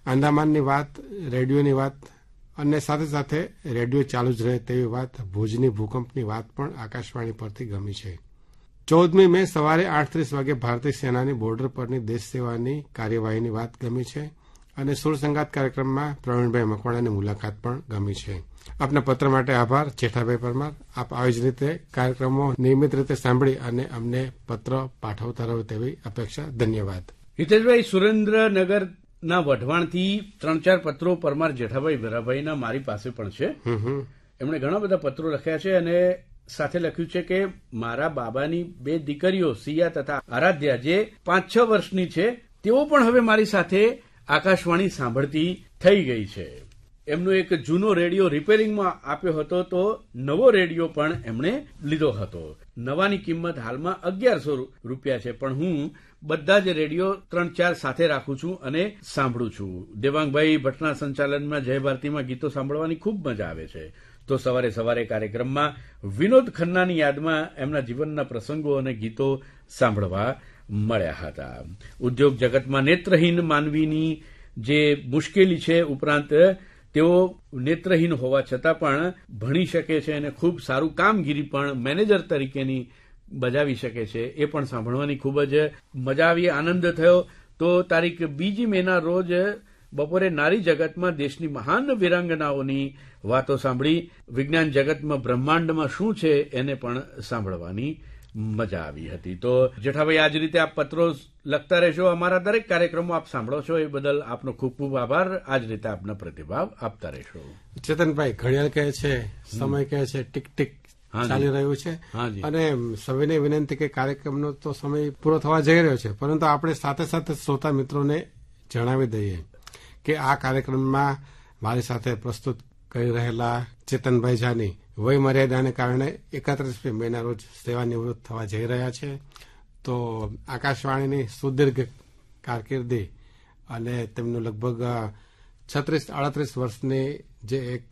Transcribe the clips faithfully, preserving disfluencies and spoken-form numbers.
આંદામાનની વાત, રેડિયોની વાત અને સાથે સાથે રેડિયો ચાલુ જ રહે તેવી વાત, ભુજની ભૂકંપની વાત પણ આકાશવાણી પરથી ગમી છે. ચૌદમી મે સવારે આઠ ત્રીસ વાગે ભારતીય સેનાની બોર્ડર પરની દેશ સેવાની કાર્યવાહીની વાત ગમી છે અને સુરસંગાત કાર્યક્રમમાં પ્રવીણભાઈ મકવાણાની મુલાકાત પણ ગમી છે. આપના પત્ર માટે આભાર જેઠાભાઈ પરમાર. આપ આવી જ રીતે કાર્યક્રમો નિયમિત રીતે સાંભળી અને અમને પત્ર પાઠવતા રહો તેવી અપેક્ષા. ધન્યવાદ. હિતેશભાઈ, સુરેન્દ્રનગરના વઢવાણથી ત્રણ ચાર પત્રો પરમાર જેઠાભાઈ ભરાભાઈના મારી પાસે પણ છે. એમણે ઘણા બધા પત્રો લખ્યા છે અને સાથે લખ્યું છે કે મારા બાબાની બે દીકરીઓ સિયા તથા આરાધ્યા જે પાંચ છ વર્ષની છે તેઓ પણ હવે મારી સાથે આકાશવાણી સાંભળતી થઈ ગઈ છે. એમનો એક જૂનો રેડિયો રિપેરિંગમાં આપ્યો હતો તો નવો રેડિયો પણ એમણે લીધો હતો. નવાની કિંમત હાલમાં અગિયારસો રૂપિયા છે, પણ હું બધા જ રેડિયો ત્રણ ચાર સાથે રાખું છું અને સાંભળું છું. દેવાંગભાઈ ભટ્ટના સંચાલનમાં જય ભારતીમાં ગીતો સાંભળવાની ખૂબ મજા આવે છે. તો સવારે સવારે કાર્યક્રમમાં વિનોદ ખન્નાની યાદમાં એમના જીવનના પ્રસંગો અને ગીતો સાંભળવા મળ્યા હતા. ઉદ્યોગ જગતમાં નેત્રહીન માનવીની જે મુશ્કેલી છે, ઉપરાંત તેઓ નેત્રહીન હોવા છતાં પણ ભણી શકે છે અને ખૂબ સારું કામગીરી પણ મેનેજર તરીકેની બજાવી શકે છે, એ પણ સાંભળવાની ખૂબ જ મજા આવી, આનંદ થયો. તો તારીખ બીજી મેના રોજ બપોરે નારી જગતમાં દેશની મહાન વીરાંગનાઓની વાતો સાંભળી. વિજ્ઞાન જગતમાં બ્રહ્માંડમાં શું છે એને પણ સાંભળવાની મજા આવી હતી. તો જેઠાભાઈ, આ જ રીતે આપ પત્રો લખતા રહેશો. અમારા દરેક કાર્યક્રમો આપ સાંભળો છો એ બદલ આપનો ખૂબ ખૂબ આભાર. આ જ રીતે આપના પ્રતિભાવ આપતા રહેશો. ચેતનભાઈ, ઘડિયાળ કહે છે, સમય કહે છે, ટીક ટીક ચાલી રહ્યું છે અને સવિનય વિનંતી કે કાર્યક્રમનો તો સમય પૂરો થવા જઈ રહ્યો છે, પરંતુ આપણે સાથે સાથે શ્રોતા મિત્રોને જણાવી દઈએ કે આ કાર્યક્રમમાં મારી સાથે પ્રસ્તુત કરી રહેલા ચેતનભાઈ જાની વય મર્યાદાને કારણે એકત્રીસમી મેના રોજ સેવાનિવૃત્ત થવા જઈ રહ્યા છે. તો આકાશવાણીની સુદીર્ઘ કારકિર્દી અને તેમનું લગભગ છત્રીસ આડત્રીસ વર્ષની જે એક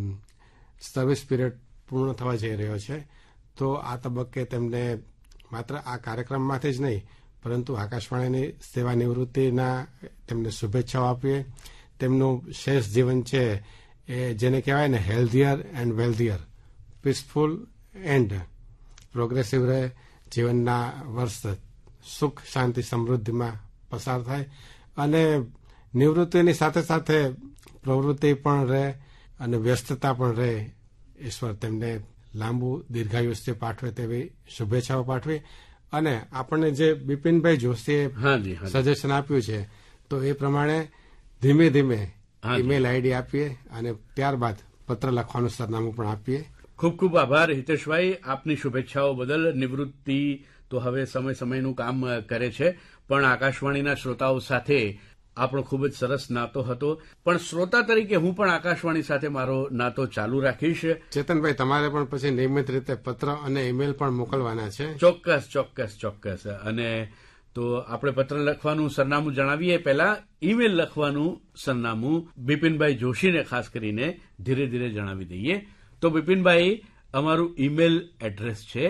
સર્વિસ પીરિયડ પૂર્ણ થવા જઈ રહ્યો છે. તો આ તબક્કે તેમને માત્ર આ કાર્યક્રમમાંથી જ નહીં પરંતુ આકાશવાણીની સેવાનિવૃત્તિના તેમને શુભેચ્છાઓ આપીએ. તેમનું શેષ જીવન છે એ જેને કહેવાય ને healthier and વેલ્ધીયર, peaceful and progressive રહે. જીવનના વર્ષ સુખ શાંતિ સમૃદ્ધિમાં પસાર થાય અને નિવૃત્તિની સાથે સાથે પ્રવૃત્તિ પણ રહે અને વ્યસ્તતા પણ રહે. ઈશ્વર તેમને લાંબુ દીર્ઘાયુષ્ય પાઠવે તેવી શુભેચ્છાઓ પાઠવી. અને આપણને જે બિપિનભાઈ જોશીએ સજેશન આપ્યું છે તો એ પ્રમાણે ધીમે ધીમે ઈમેલ આઈડી આપીએ અને ત્યારબાદ પત્ર લખવાનું સરનામું પણ આપીએ. ખૂબ ખૂબ આભાર હિતેશભાઈ, આપની શુભેચ્છાઓ બદલ. નિવૃત્તિ તો હવે સમય સમયનું કામ કરે છે, પણ આકાશવાણીના શ્રોતાઓ સાથે આપણો ખૂબ જ સરસ નાતો હતો. પણ શ્રોતા તરીકે હું પણ આકાશવાણી સાથે મારો નાતો ચાલુ રાખીશ. ચેતનભાઈ, તમારે પણ પછી નિયમિત રીતે પત્ર અને ઈમેલ પણ મોકલવાના છે. ચોક્કસ ચોક્કસ ચોક્કસ. અને તો આપણે પત્ર લખવાનું સરનામું જણાવીએ પહેલા. ઈમેલ લખવાનું સરનામું બિપિનભાઈ જોશીને ખાસ કરીને ધીરે ધીરે જણાવી દઈએ. તો બિપિનભાઈ, અમારું ઈમેલ એડ્રેસ છે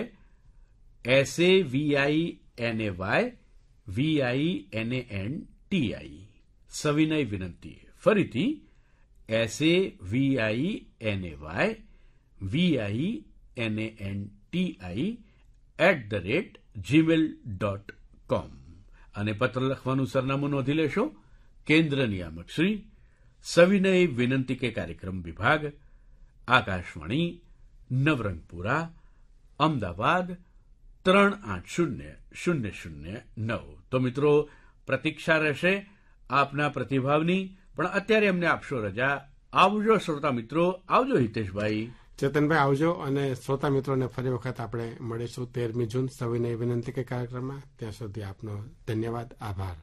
S A V I N A why we I N A N T I સવિનય વિનંતી. ફરીથી S A V I N A why we I N A N T I at the rate Gmail dot com. અને પત્ર લખવાનું સરનામું નોંધી લેશો. કેન્દ્ર નિયામક શ્રી, સવિનય વિનંતી કે કાર્યક્રમ વિભાગ, આકાશવાણી, નવરંગપુરા, અમદાવાદ ત્રણ આઠ શૂન્ય શૂન્ય શૂન્ય નવ. તો મિત્રો, પ્રતીક્ષા રહેશે આપના પ્રતિભાવની. પણ અત્યારે અમને આપશો રજા. આવજો શ્રોતા મિત્રો. આવજો હિતેશભાઈ. ચેતનભાઈ, આવજો. અને શ્રોતા મિત્રોને ફરી વખત આપણે મળીશું તેરમી જૂન સવિનય વિનંતી કે કાર્યક્રમમાં. ત્યાં સુધી આપનો ધન્યવાદ, આભાર.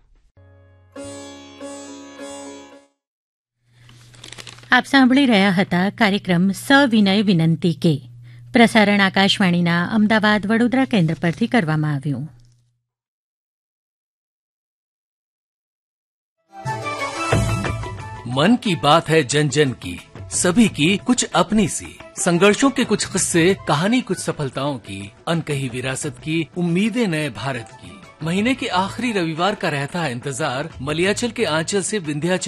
આપ સાંભળી રહ્યા હતા કાર્યક્રમ સવિનય વિનંતી કે. પ્રસારણ આકાશવાણીના અમદાવાદ વડોદરા કેન્દ્ર પરથી કરવામાં આવ્યું. मन की बात है जन जन की, सभी की कुछ अपनी सी, संघर्षों के कुछ किस्से, कहानी कुछ सफलताओं की, अनकही विरासत की, उम्मीदें नए भारत की. महीने के आखिरी रविवार का रहता है इंतजार मलयाचल के आंचल से विंध्याचल